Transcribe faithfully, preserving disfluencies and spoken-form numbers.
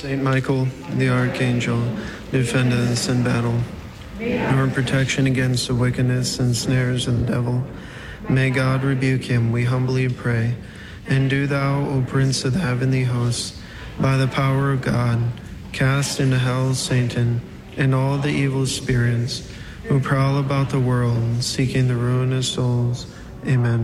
Saint Michael, the Archangel, defend us in battle. Our protection against the wickedness and snares of the devil. May God rebuke him, we humbly pray. And do thou, O Prince of the heavenly hosts, by the power of God, cast into hell Satan and all the evil spirits who prowl about the world, seeking the ruin of souls. Amen.